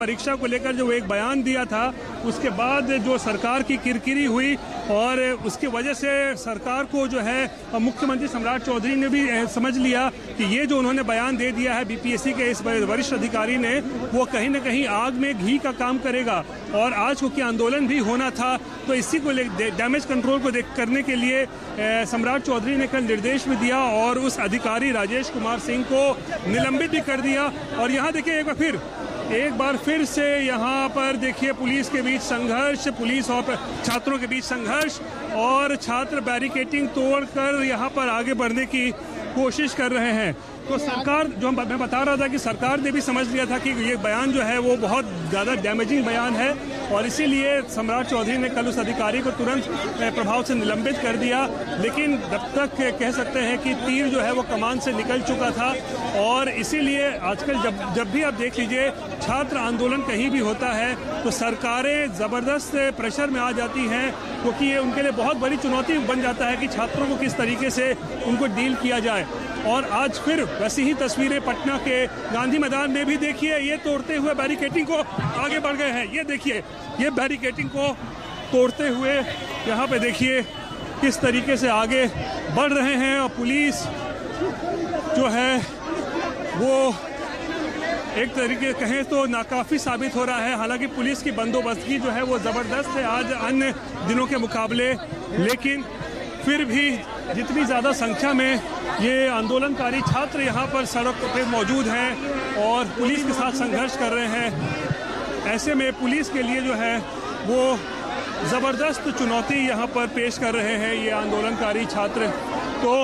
परीक्षा को लेकर जो एक बयान दिया था, उसके बाद जो सरकार की किरकिरी हुई और उसकी वजह से सरकार को जो है मुख्यमंत्री सम्राट चौधरी ने भी समझ लिया कि ये जो उन्होंने बयान दे दिया है बीपीएससी के इस वरिष्ठ अधिकारी ने, वो कहीं ना कहीं आग में घी का काम करेगा। और आज क्योंकि आंदोलन भी होना था, तो इसी को डैमेज कंट्रोल को करने के लिए सम्राट चौधरी ने कल निर्देश भी दिया और उस अधिकारी राजेश कुमार सिंह को निलंबित भी कर दिया। और यहाँ देखिए एक बार फिर से यहाँ पर देखिए पुलिस के बीच संघर्ष, पुलिस और छात्रों के बीच संघर्ष, और छात्र बैरिकेडिंग तोड़कर यहाँ पर आगे बढ़ने की कोशिश कर रहे हैं। तो सरकार, जो मैं बता रहा था कि सरकार ने भी समझ लिया था कि ये बयान जो है वो बहुत ज़्यादा डैमेजिंग बयान है, और इसीलिए सम्राट चौधरी ने कल उस अधिकारी को तुरंत प्रभाव से निलंबित कर दिया। लेकिन जब तक कह सकते हैं कि तीर जो है वो कमान से निकल चुका था, और इसीलिए आजकल जब भी आप देख लीजिए छात्र आंदोलन कहीं भी होता है तो सरकारें ज़बरदस्त प्रेशर में आ जाती हैं, क्योंकि ये उनके लिए बहुत बड़ी चुनौती बन जाता है कि छात्रों को किस तरीके से उनको डील किया जाए। और आज फिर वैसी ही तस्वीरें पटना के गांधी मैदान में भी देखिए, ये तोड़ते हुए बैरिकेडिंग को आगे बढ़ गए हैं। ये देखिए, ये बैरिकेडिंग को तोड़ते हुए यहाँ पे देखिए किस तरीके से आगे बढ़ रहे हैं, और पुलिस जो है वो एक तरीके कहें तो नाकाफी साबित हो रहा है। हालांकि पुलिस की बंदोबस्तगी जो है वो ज़बरदस्त है आज अन्य दिनों के मुकाबले, लेकिन फिर भी जितनी ज़्यादा संख्या में ये आंदोलनकारी छात्र यहाँ पर सड़क पे मौजूद हैं और पुलिस के साथ संघर्ष कर रहे हैं, ऐसे में पुलिस के लिए जो है वो ज़बरदस्त चुनौती यहाँ पर पेश कर रहे हैं ये आंदोलनकारी छात्र। तो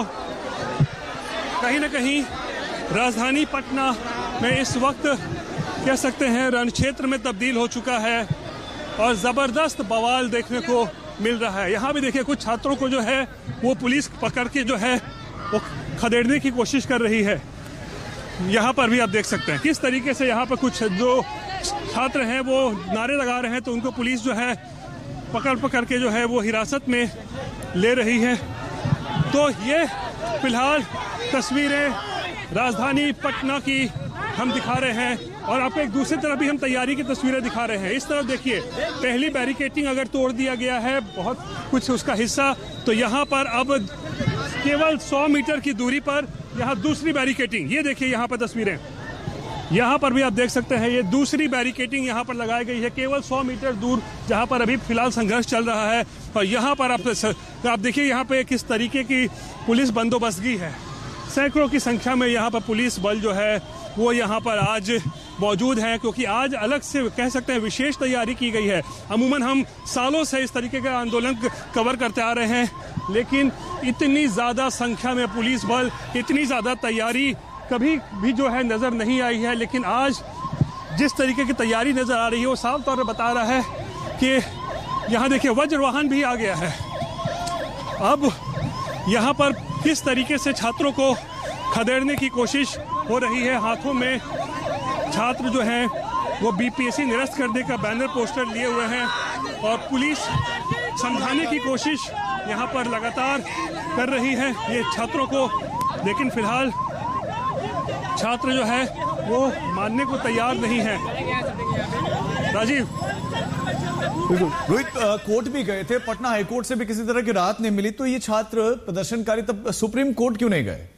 कहीं ना कहीं राजधानी पटना में इस वक्त कह सकते हैं रण क्षेत्र में तब्दील हो चुका है और ज़बरदस्त बवाल देखने को मिल रहा है। यहाँ भी देखिए कुछ छात्रों को जो है वो पुलिस पकड़ के जो है वो खदेड़ने की कोशिश कर रही है। यहाँ पर भी आप देख सकते हैं किस तरीके से यहाँ पर कुछ जो छात्र हैं वो नारे लगा रहे हैं, तो उनको पुलिस जो है पकड़ के जो है वो हिरासत में ले रही है। तो ये फिलहाल तस्वीरें राजधानी पटना की हम दिखा रहे हैं, और आपको एक दूसरी तरफ भी हम तैयारी की तस्वीरें दिखा रहे हैं। इस तरफ देखिए, पहली बैरिकेडिंग अगर तोड़ दिया गया है बहुत कुछ उसका हिस्सा, तो यहाँ पर अब केवल 100 मीटर की दूरी पर यहाँ दूसरी बैरिकेडिंग, ये देखिए यहाँ पर तस्वीरें, यहाँ पर भी आप देख सकते हैं ये दूसरी बैरिकेडिंग यहाँ पर लगाई गई है केवल 100 मीटर दूर, जहाँ पर अभी फिलहाल संघर्ष चल रहा है। और यहाँ पर आप देखिए यहाँ पे किस तरीके की पुलिस बंदोबस्तगी है। सैकड़ों की संख्या में यहाँ पर पुलिस बल जो है वो यहाँ पर आज मौजूद है, क्योंकि आज अलग से कह सकते हैं विशेष तैयारी की गई है। अमूमन हम सालों से इस तरीके का आंदोलन कवर करते आ रहे हैं, लेकिन इतनी ज़्यादा संख्या में पुलिस बल, इतनी ज़्यादा तैयारी कभी भी जो है नज़र नहीं आई है। लेकिन आज जिस तरीके की तैयारी नज़र आ रही है वो साफ तौर पर बता रहा है कि यहाँ देखिए वज्र वाहन भी आ गया है। अब यहाँ पर किस तरीके से छात्रों को खदेड़ने की कोशिश हो रही है। हाथों में छात्र जो हैं वो बीपीएससी निरस्त करने का बैनर पोस्टर लिए हुए हैं, और पुलिस समझाने की कोशिश यहाँ पर लगातार कर रही है ये छात्रों को, लेकिन फिलहाल छात्र जो है वो मानने को तैयार नहीं है। राजीव, रोहित, कोर्ट भी गए थे, पटना हाईकोर्ट से भी किसी तरह की राहत नहीं मिली, तो ये छात्र प्रदर्शनकारी तब सुप्रीम कोर्ट क्यों नहीं गए?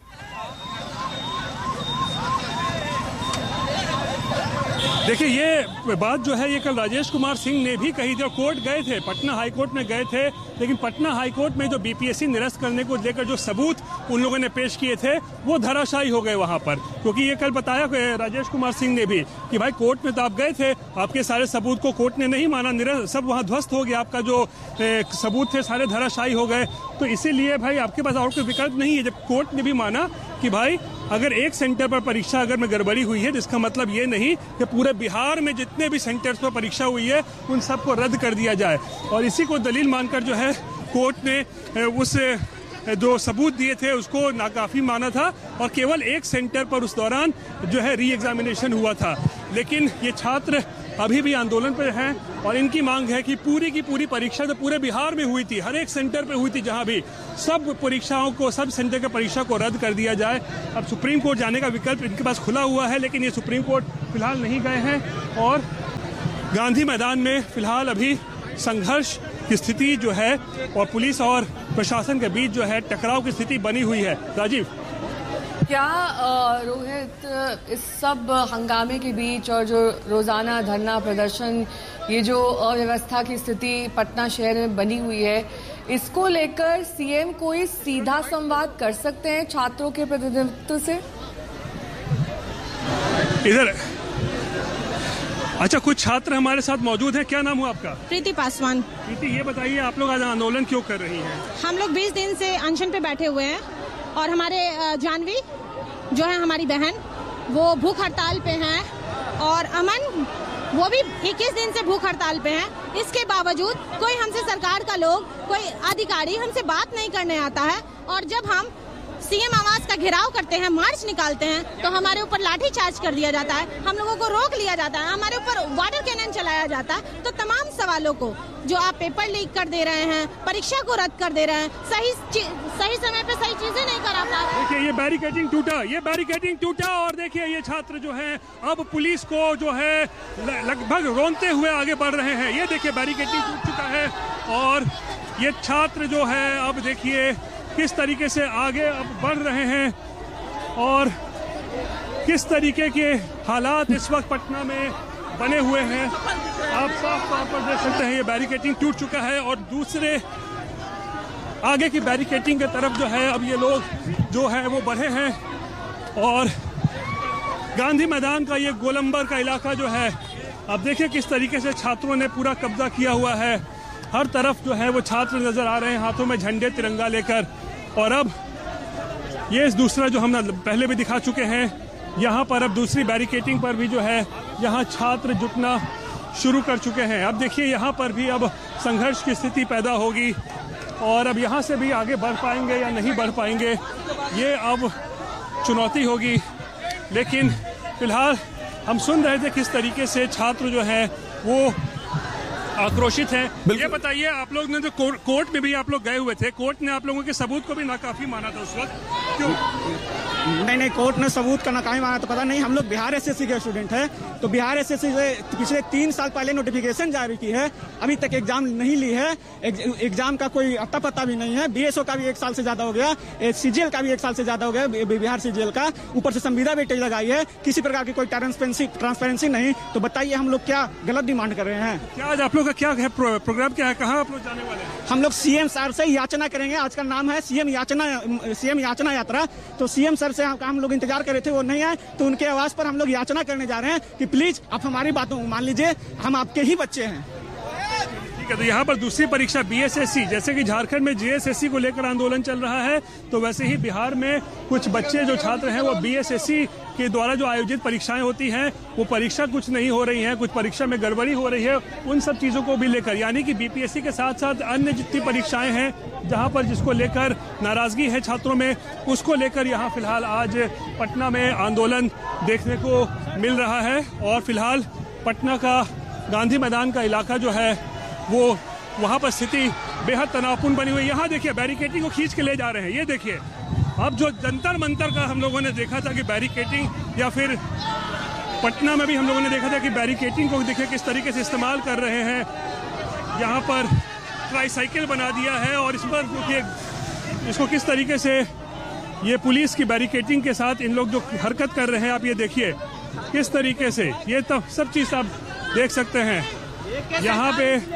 देखिए ये बात जो है ये कल राजेश कुमार सिंह ने भी कही थी, और कोर्ट गए थे, पटना हाईकोर्ट में गए थे, लेकिन पटना हाईकोर्ट में जो बीपीएससी निरस्त करने को लेकर जो सबूत उन लोगों ने पेश किए थे वो धराशायी हो गए वहां पर। क्योंकि ये कल बताया राजेश कुमार सिंह ने भी कि भाई कोर्ट में तो आप गए थे, आपके सारे सबूत को कोर्ट ने नहीं माना, सब वहाँ ध्वस्त हो गया, आपका जो सबूत थे सारे धराशायी हो गए। तो इसीलिए भाई आपके पास और कोई विकल्प नहीं है। जब कोर्ट ने भी माना कि भाई अगर एक सेंटर पर परीक्षा अगर में गड़बड़ी हुई है, जिसका मतलब ये नहीं कि पूरे बिहार में जितने भी सेंटर्स पर परीक्षा हुई है उन सबको रद्द कर दिया जाए, और इसी को दलील मानकर जो है कोर्ट ने उस जो सबूत दिए थे उसको नाकाफी माना था, और केवल एक सेंटर पर उस दौरान जो है री एग्जामिनेशन हुआ था। लेकिन ये छात्र अभी भी आंदोलन पर हैं, और इनकी मांग है कि पूरी की पूरी परीक्षा तो पूरे बिहार में हुई थी, हर एक सेंटर पे हुई थी, जहां भी सब परीक्षाओं को, सब सेंटर की परीक्षा को रद्द कर दिया जाए। अब सुप्रीम कोर्ट जाने का विकल्प इनके पास खुला हुआ है, लेकिन ये सुप्रीम कोर्ट फिलहाल नहीं गए हैं, और गांधी मैदान में फिलहाल अभी संघर्ष की स्थिति जो है और पुलिस और प्रशासन के बीच जो है टकराव की स्थिति बनी हुई है। राजीव, क्या रोहित, इस सब हंगामे के बीच और जो रोजाना धरना प्रदर्शन, ये जो अव्यवस्था की स्थिति पटना शहर में बनी हुई है, इसको लेकर सीएम कोई सीधा संवाद कर सकते हैं छात्रों के प्रतिनिधित्व से? इधर अच्छा, कुछ छात्र हमारे साथ मौजूद हैं। क्या नाम हुआ आपका? प्रीति पासवान। प्रीति, ये बताइए आप लोग आज आंदोलन क्यों कर रही हैं? हम लोग 20 दिन से अनशन पे बैठे हुए हैं और हमारे जानवी जो है हमारी बहन, वो भूख हड़ताल पे हैं और अमन वो भी 21 दिन से भूख हड़ताल पे हैं। इसके बावजूद कोई हमसे सरकार का लोग, कोई अधिकारी हमसे बात नहीं करने आता है और जब हम सीएम आवास का घेराव करते हैं, मार्च निकालते हैं, तो हमारे ऊपर लाठी चार्ज कर दिया जाता है, हम लोगों को रोक लिया जाता है, हमारे ऊपर वाटर कैनन चलाया जाता है। तो तमाम सवालों को जो आप पेपर लीक कर दे रहे हैं, परीक्षा को रद्द कर दे रहे हैं, सही समय पे सही चीजें नहीं करा पा रहे। देखिए ये बैरिकेडिंग टूटा और देखिए ये छात्र जो है अब पुलिस को जो है लगभग रोनते हुए आगे बढ़ रहे हैं। ये देखिए बैरिकेडिंग टूट चुका है और ये छात्र जो है अब देखिए किस तरीके से आगे अब बढ़ रहे हैं और किस तरीके के हालात इस वक्त पटना में बने हुए हैं। आप साफ तौर पर देख सकते हैं ये बैरिकेडिंग टूट चुका है और दूसरे आगे की बैरिकेडिंग की तरफ जो है अब ये लोग जो है वो बढ़े हैं और गांधी मैदान का ये गोलंबर का इलाका जो है अब देखिए किस तरीके से छात्रों ने पूरा कब्जा किया हुआ है। हर तरफ जो है वो छात्र नजर आ रहे हैं हाथों में झंडे तिरंगा लेकर और अब ये दूसरा जो हम पहले भी दिखा चुके हैं, यहाँ पर अब दूसरी बैरिकेडिंग पर भी जो है यहाँ छात्र जुटना शुरू कर चुके हैं। अब देखिए यहाँ पर भी अब संघर्ष की स्थिति पैदा होगी और अब यहाँ से भी आगे बढ़ पाएंगे या नहीं बढ़ पाएंगे ये अब चुनौती होगी। लेकिन फिलहाल हम सुन रहे थे किस तरीके से छात्र जो है वो आक्रोशित है। ये बताइए आप लोग ने जो कोर्ट में भी आप लोग गए हुए थे, कोर्ट ने आप लोगों के सबूत को भी नाकाफी माना था उस वक्त, क्यों? नहीं, कोर्ट ने सबूत का नाकाफी माना तो पता नहीं। हम लोग बिहार एसएससी के स्टूडेंट हैं, तो बिहार एसएससी से पिछले 3 साल पहले नोटिफिकेशन जारी की है, अभी तक एग्जाम नहीं ली है, एग्जाम का कोई अता पता भी नहीं है। बीएसओ का भी 1 साल से ज्यादा हो गया, सीजीएल का भी 1 साल से ज्यादा हो गया, बिहार सीजीएल का, ऊपर से संविदा वेटेज लगाई है, किसी प्रकार की कोई ट्रांसपेरेंसी नहीं। तो बताइए हम लोग क्या गलत डिमांड कर रहे हैं? क्या आज आप लोग का क्या है प्रोग्राम, क्या है, कहाँ आप लोग जाने वाले हैं? हम लोग सीएम सर से याचना करेंगे। आज का नाम है सीएम याचना यात्रा। तो सीएम सर से हम लोग इंतजार कर रहे थे, वो नहीं आए, तो उनके आवाज पर हम लोग याचना करने जा रहे हैं कि प्लीज आप हमारी बातों मान लीजिए, हम आपके ही बच्चे हैं। ठीक है, तो यहाँ पर दूसरी परीक्षा बीएसएससी, जैसे कि झारखंड में जीएसएससी को लेकर आंदोलन चल रहा है, तो वैसे ही बिहार में कुछ बच्चे जो छात्र हैं वो बीएसएससी के द्वारा जो आयोजित परीक्षाएं होती हैं वो परीक्षा कुछ नहीं हो रही हैं, कुछ परीक्षा में गड़बड़ी हो रही है, उन सब चीज़ों को भी लेकर, यानी कि बीपीएससी के साथ साथ अन्य जितनी परीक्षाएं हैं जहां पर जिसको लेकर नाराजगी है छात्रों में, उसको लेकर यहाँ फिलहाल आज पटना में आंदोलन देखने को मिल रहा है। और फिलहाल पटना का गांधी मैदान का इलाका जो है वो वहाँ पर स्थिति बेहद तनावपूर्ण बनी हुई है। यहाँ देखिए बैरिकेडिंग को खींच के ले जा रहे हैं। ये देखिए अब जो जंतर मंतर का हम लोगों ने देखा था कि बैरिकेडिंग, या फिर पटना में भी हम लोगों ने देखा था कि बैरिकेडिंग को देखिए किस तरीके से इस्तेमाल कर रहे हैं। यहाँ पर ट्राईसाइकिल बना दिया है और इस पर देखिए इसको किस तरीके से ये पुलिस की बैरिकेडिंग के साथ इन लोग जो हरकत कर रहे हैं, आप ये देखिए किस तरीके से, ये तो सब चीज़ आप देख सकते हैं। यहाँ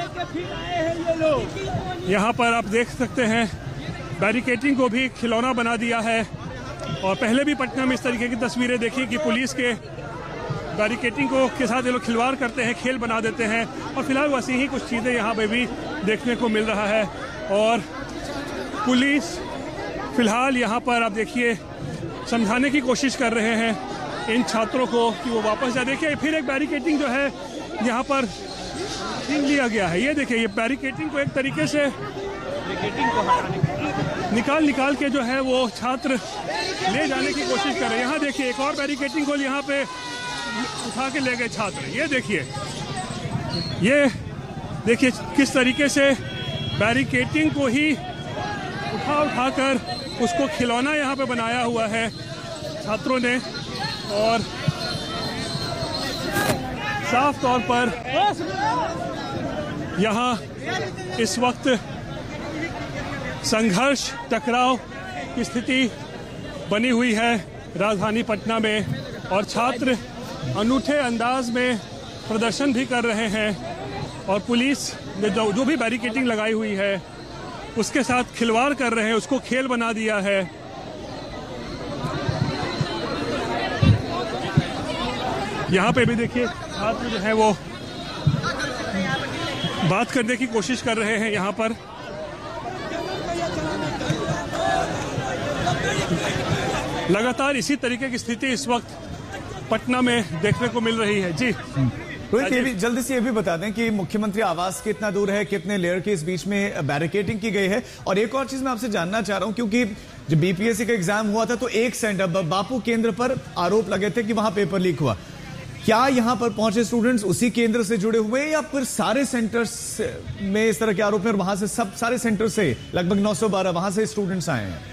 पर आप देख सकते हैं बैरिकेडिंग को भी खिलौना बना दिया है और पहले भी पटना में इस तरीके की तस्वीरें देखी कि पुलिस के बैरिकेडिंग को के साथ ये लोग खिलवाड़ करते हैं, खेल बना देते हैं और फिलहाल वैसी ही कुछ चीज़ें यहाँ पे भी देखने को मिल रहा है। और पुलिस फिलहाल यहाँ पर आप देखिए समझाने की कोशिश कर रहे हैं इन छात्रों को कि वो वापस जाए। देखिए फिर एक बैरिकेडिंग जो है यहाँ पर छीन लिया गया है। ये देखिए ये बैरिकेडिंग को एक तरीके से निकाल के जो है वो छात्र ले जाने की कोशिश कर रहे हैं। यहाँ देखिए एक और बैरिकेडिंग को यहाँ पे उठा के ले गए छात्र। ये देखिए किस तरीके से बैरिकेडिंग को ही उठा कर उसको खिलौना यहाँ पे बनाया हुआ है छात्रों ने। और साफ तौर पर यहाँ इस वक्त संघर्ष, टकराव की स्थिति बनी हुई है राजधानी पटना में, और छात्र अनूठे अंदाज में प्रदर्शन भी कर रहे हैं और पुलिस ने जो भी बैरिकेडिंग लगाई हुई है उसके साथ खिलवाड़ कर रहे हैं, उसको खेल बना दिया है। यहाँ पे भी देखिए छात्र जो है वो बात करने की कोशिश कर रहे हैं। यहाँ पर लगातार इसी तरीके की स्थिति इस वक्त पटना में देखने को मिल रही है। जी रोहित, ये भी जल्दी से ये भी बता दें कि मुख्यमंत्री आवास कितना दूर है, कितने लेयर के इस बीच में बैरिकेडिंग की गई है। और एक और चीज मैं आपसे जानना चाह रहा हूं, क्योंकि जब बीपीएससी का एग्जाम हुआ था तो एक सेंटर बापू केंद्र पर आरोप लगे थे कि वहां पेपर लीक हुआ। क्या यहां पर पहुंचे स्टूडेंट्स उसी केंद्र से जुड़े हुए हैं या फिर सारे सेंटर्स में इस तरह के आरोप हैं और वहां से सब सारे सेंटर से लगभग 912 वहां से स्टूडेंट्स आए हैं?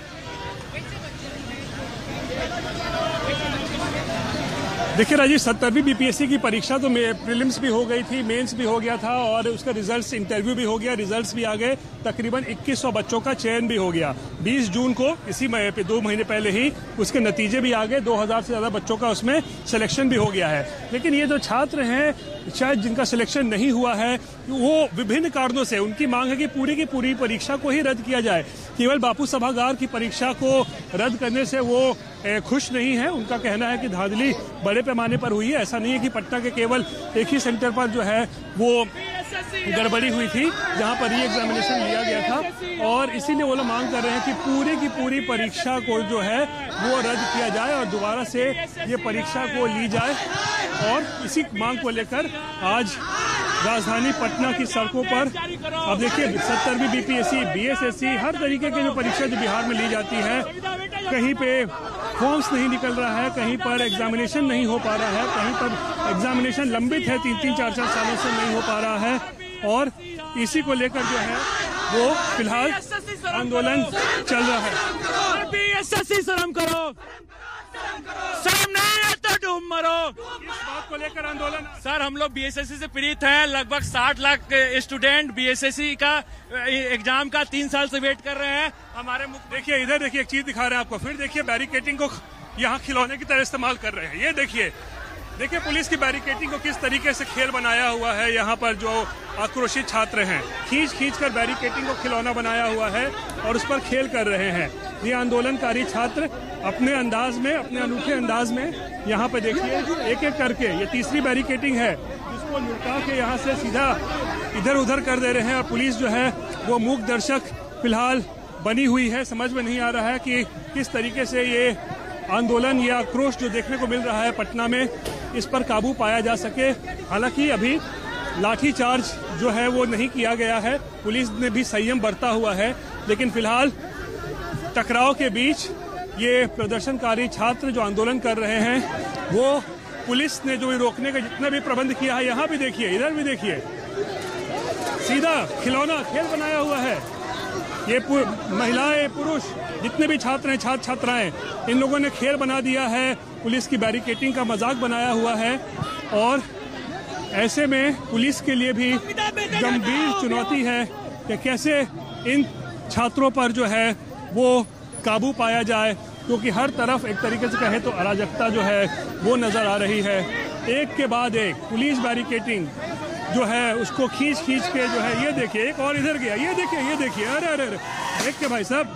देखिए राजीव, 70वीं बीपीएससी की परीक्षा तो प्रीलिम्स भी हो गई थी, मेंस भी हो गया था और उसका रिजल्ट्स, इंटरव्यू भी हो गया, रिजल्ट्स भी आ गए। तकरीबन 2100 बच्चों का चयन भी हो गया 20 जून को, इसी 2 महीने पहले ही उसके नतीजे भी आ गए। 2000 से ज्यादा बच्चों का उसमें सिलेक्शन भी हो गया है। लेकिन ये जो छात्र हैं शायद जिनका सिलेक्शन नहीं हुआ है, वो विभिन्न कारणों से उनकी मांग है कि पूरी की पूरी परीक्षा को ही रद्द किया जाए। केवल बापू सभागार की परीक्षा को रद्द करने से वो खुश नहीं है। उनका कहना है कि धांधली बड़े पैमाने पर हुई है। ऐसा नहीं है कि पटना के केवल एक ही सेंटर पर जो है वो गड़बड़ी हुई थी जहां पर री एग्जामिनेशन लिया गया था, और इसीलिए वो लोग मांग कर रहे हैं कि पूरी की पूरी परीक्षा को जो है वो रद्द किया जाए और दोबारा से ये परीक्षा को ली जाए। और इसी मांग को लेकर आज राजधानी पटना की सड़कों पर अब देखिए 70वीं बीपीएससी, बीएसएससी, हर तरीके की जो परीक्षा जो बिहार में ली जाती है, कहीं पे फॉर्म्स नहीं निकल रहा है, कहीं पर एग्जामिनेशन नहीं हो पा रहा है, कहीं पर एग्जामिनेशन लंबित है, 3-3, 4-4 सालों से नहीं हो पा रहा है। और इसी को लेकर जो है वो फिलहाल आंदोलन चल रहा है। बीएसएससी शर्म करो, शर्म नहीं है तो डूब मरो। इस बात को लेकर आंदोलन। सर, हम लोग बीएसएससी से पीड़ित हैं। लगभग 60 लाख स्टूडेंट बीएसएससी का एग्जाम का 3 साल से वेट कर रहे हैं। हमारे देखिए इधर देखिए, एक चीज दिखा रहे हैं आपको, फिर देखिए बैरिकेडिंग को यहाँ खिलौने की तरह इस्तेमाल कर रहे हैं। ये देखिए पुलिस की बैरिकेडिंग को किस तरीके से खेल बनाया हुआ है। यहाँ पर जो आक्रोशित छात्र हैं खींच कर बैरिकेडिंग को खिलौना बनाया हुआ है और उस पर खेल कर रहे हैं। ये आंदोलनकारी छात्र अपने अंदाज में, अपने अनूठे अंदाज में यहाँ पे देखिए एक एक करके, ये तीसरी बैरिकेडिंग है जिसको लुटा के यहाँ से सीधा इधर उधर कर दे रहे हैं। और पुलिस जो है वो मूक दर्शक फिलहाल बनी हुई है। समझ में नहीं आ रहा है कि किस तरीके से ये आंदोलन या आक्रोश जो देखने को मिल रहा है पटना में, इस पर काबू पाया जा सके। हालांकि अभी लाठीचार्ज जो है वो नहीं किया गया है, पुलिस ने भी संयम बरता हुआ है, लेकिन फिलहाल टकराव के बीच ये प्रदर्शनकारी छात्र जो आंदोलन कर रहे हैं, वो पुलिस ने जो रोकने का जितना भी प्रबंध किया है, यहाँ भी देखिए, इधर भी देखिए, सीधा खिलौना खेल बनाया हुआ है। ये महिलाएं, पुरुष, जितने भी छात्र हैं, छात्र छात्राएं, इन लोगों ने खेल बना दिया है, पुलिस की बैरिकेडिंग का मजाक बनाया हुआ है। और ऐसे में पुलिस के लिए भी गंभीर चुनौती है कि कैसे इन छात्रों पर जो है वो काबू पाया जाए, क्योंकि हर तरफ एक तरीके से कहे तो अराजकता जो है वो नजर आ रही है। एक के बाद एक पुलिस बैरिकेडिंग जो है उसको खींच के जो है, ये देखिए एक और इधर गया, ये देखिए, अरे देख के भाई साहब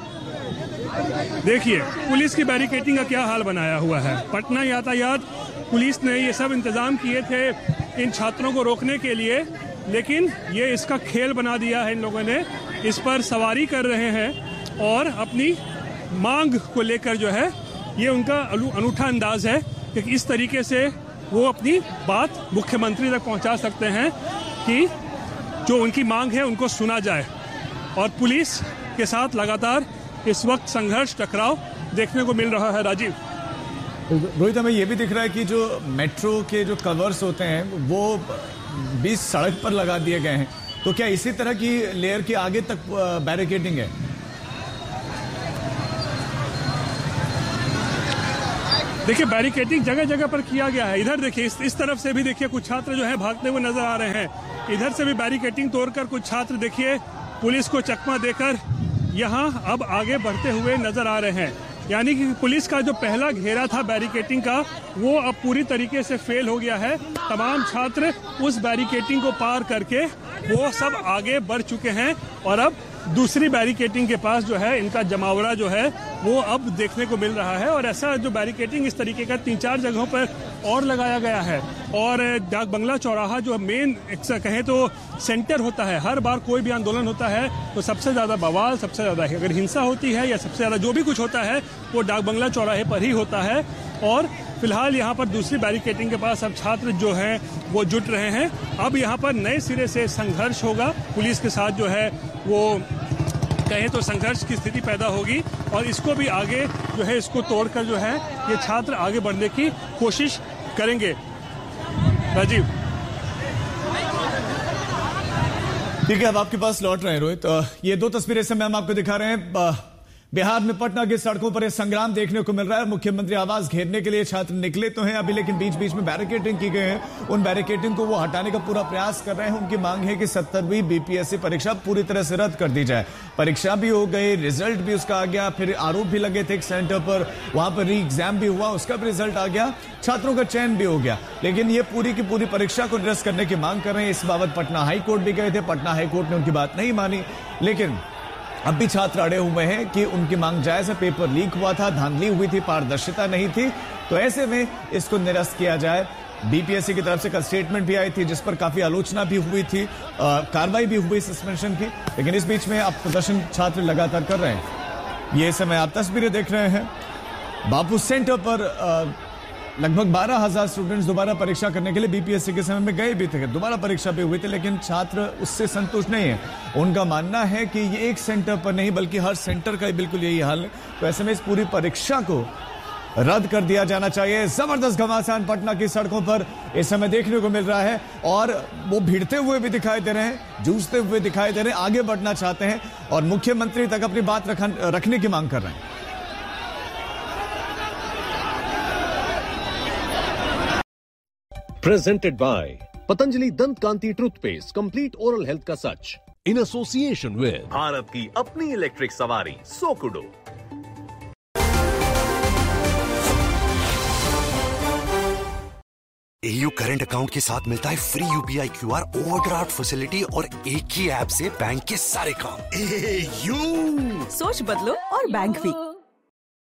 देखिए पुलिस की बैरिकेडिंग का क्या हाल बनाया हुआ है। पटना यातायात पुलिस ने ये सब इंतजाम किए थे इन छात्रों को रोकने के लिए, लेकिन ये इसका खेल बना दिया है। इन लोगों ने इस पर सवारी कर रहे हैं और अपनी मांग को लेकर जो है ये उनका अनूठा अंदाज है कि इस तरीके से वो अपनी बात मुख्यमंत्री तक पहुंचा सकते हैं कि जो उनकी मांग है उनको सुना जाए। और पुलिस के साथ लगातार इस वक्त संघर्ष, टकराव देखने को मिल रहा है। राजीव, रोहित, हमें यह भी दिख रहा है कि जो मेट्रो के जो कवर्स होते हैं वो 20 सड़क पर लगा दिए गए हैं, तो क्या इसी तरह की लेयर के आगे तक बैरिकेडिंग है? देखिए बैरिकेडिंग जगह जगह पर किया गया है। इधर देखिए इस तरफ से भी देखिए कुछ छात्र जो है भागते हुए नजर आ रहे हैं। इधर से भी बैरिकेडिंग तोड़कर कुछ छात्र देखिए पुलिस को चकमा देकर यहाँ अब आगे बढ़ते हुए नजर आ रहे हैं। यानी कि पुलिस का जो पहला घेरा था बैरिकेडिंग का वो अब पूरी तरीके से फेल हो गया है। तमाम छात्र उस बैरिकेडिंग को पार करके वो सब आगे बढ़ चुके हैं और अब दूसरी बैरिकेडिंग के पास जो है इनका जमावड़ा जो है वो अब देखने को मिल रहा है। और ऐसा जो बैरिकेडिंग इस तरीके का 3-4 जगहों पर और लगाया गया है। और डाक बंगला चौराहा जो मेन कहें तो सेंटर होता है, हर बार कोई भी आंदोलन होता है तो सबसे ज्यादा बवाल, सबसे ज्यादा अगर हिंसा होती है या सबसे ज्यादा जो भी कुछ होता है वो डाक बंगला चौराहे पर ही होता है। और फिलहाल यहाँ पर दूसरी बैरिकेडिंग के पास अब छात्र जो हैं वो जुट रहे हैं। अब यहाँ पर नए सिरे से संघर्ष होगा, पुलिस के साथ जो है वो कहें तो संघर्ष की स्थिति पैदा होगी और इसको भी आगे जो है इसको तोड़कर जो है ये छात्र आगे बढ़ने की कोशिश करेंगे। राजीव, ठीक है, अब आपके पास लौट रहे हैं रोहित। ये दो तस्वीरें से मैम आपको दिखा रहे हैं। बिहार में पटना की सड़कों पर यह संग्राम देखने को मिल रहा है। मुख्यमंत्री आवास घेरने के लिए छात्र निकले तो हैं अभी, लेकिन बीच बीच में बैरिकेडिंग की गई है। उन बैरिकेडिंग को वो हटाने का पूरा प्रयास कर रहे हैं। उनकी मांग है कि 70वीं बीपीएससी परीक्षा पूरी तरह से रद्द कर दी जाए। परीक्षा भी हो गई, रिजल्ट भी उसका आ गया, फिर आरोप भी लगे थे एक सेंटर पर, वहां पर री एग्जाम भी हुआ, उसका भी रिजल्ट आ गया, छात्रों का चयन भी हो गया। लेकिन ये पूरी की पूरी परीक्षा को निरस्त करने की मांग कर रहे हैं। इस बाबत पटना हाईकोर्ट भी गए थे, पटना हाईकोर्ट ने उनकी बात नहीं मानी। लेकिन अब भी छात्र अड़े हुए हैं कि उनकी मांग जायज है। पेपर लीक हुआ था, धांधली हुई थी, पारदर्शिता नहीं थी, तो ऐसे में इसको निरस्त किया जाए। बीपीएससी की तरफ से कल स्टेटमेंट भी आई थी जिस पर काफी आलोचना भी हुई थी, कार्रवाई भी हुई सस्पेंशन की। लेकिन इस बीच में अब प्रदर्शन छात्र लगातार कर रहे हैं। ये समय आप तस्वीरें देख रहे हैं, बापू सेंटर पर लगभग 12,000 स्टूडेंट्स दोबारा परीक्षा करने के लिए बीपीएससी के समय में गए भी थे, दोबारा परीक्षा भी हुई थी, लेकिन छात्र उससे संतुष्ट नहीं है। उनका मानना है कि ये एक सेंटर पर नहीं बल्कि हर सेंटर का बिल्कुल यही हाल है। तो ऐसे में इस पूरी परीक्षा को रद्द कर दिया जाना चाहिए। जबरदस्त घमासान पटना की सड़कों पर इस समय देखने को मिल रहा है और वो भिड़ते हुए भी दिखाई दे रहे हैं, जूझते हुए दिखाई दे रहे हैं, आगे बढ़ना चाहते हैं और मुख्यमंत्री तक अपनी बात रखने की मांग कर रहे हैं। Presented by Patanjali Dant Kanti Toothpaste, Complete Oral Health का सच, in association with भारत की अपनी इलेक्ट्रिक सवारी सोकुडो। AU करंट अकाउंट के साथ मिलता है free UPI QR overdraft facility और एक ही ऐप से बैंक के सारे काम। AU सोच बदलो और बैंक भी।